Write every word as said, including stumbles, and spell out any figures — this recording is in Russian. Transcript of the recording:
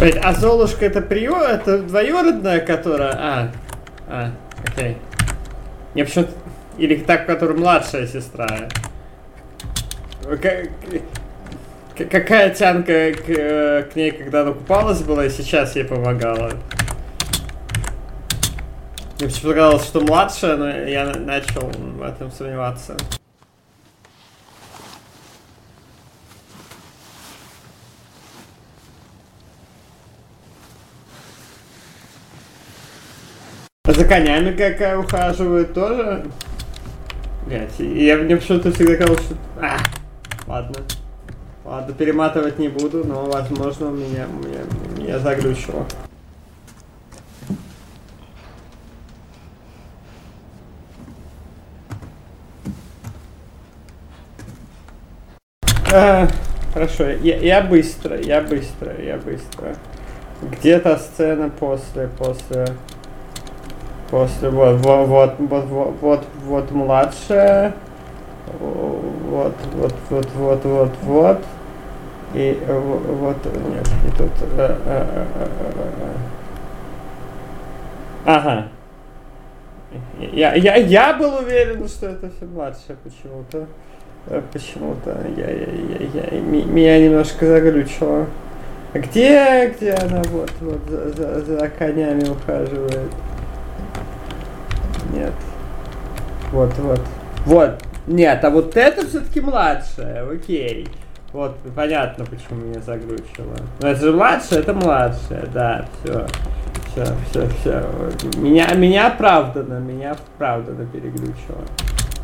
А Золушка это приё... это двоюродная, которая... А, а, окей. Не, почему-то... Или так, которая младшая сестра. К... Какая тянка к... к ней, когда она купалась была, и сейчас ей помогала. Мне почему-то казалось, что младшая, но я начал в этом сомневаться. За конями какая ухаживает тоже? Блять, я мне почему-то всегда казалось, что... А, ладно. Ладно, перематывать не буду, но, возможно, у меня, у меня, меня заглючило. А, хорошо, я, я быстро, я быстро, я быстро. Где-то сцена после, после... После, вот, вот, вот, вот, вот, вот, вот младшая, вот, вот, вот, вот, вот, вот, и вот, нет, и тут, а, а, а, а, ага, я, я, я был уверен, что это все младшая почему-то, почему-то, я, я, я, я, меня немножко заглючило. Где, где она, вот, вот, за, за, за конями ухаживает? Нет. Вот, вот. Вот. Нет, а вот это все-таки младшая, окей. Вот, понятно, почему меня заглючило. Но это же младшая, это младшая, да, все. Все, все, все. Меня, меня оправдано, меня оправдано переглючило.